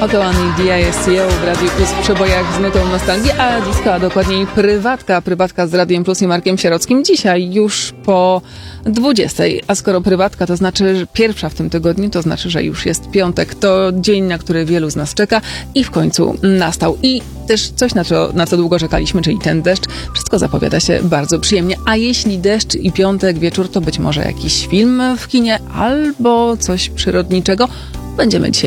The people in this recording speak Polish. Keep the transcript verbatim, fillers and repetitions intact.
Okołany D I S C O w Radiu Plus w przebojach z nutą nostalgii, a disco, a dokładniej prywatka. Prywatka z Radiem Plus i Markiem Sierockim. Dzisiaj już po dwudziestej. A skoro prywatka to znaczy że pierwsza w tym tygodniu, to znaczy, że już jest piątek. To dzień, na który wielu z nas czeka i w końcu nastał. I też coś, na co, na co długo czekaliśmy, czyli ten deszcz. Wszystko zapowiada się bardzo przyjemnie. A jeśli deszcz i piątek wieczór, to być może jakiś film w kinie albo coś przyrodniczego. Będziemy dzisiaj